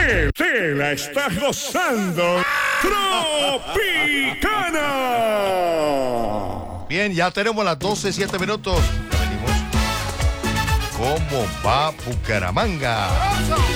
Te la estás gozando. Tropicana. Bien, ya tenemos las 12:07. Ya venimos. ¿Cómo va Bucaramanga?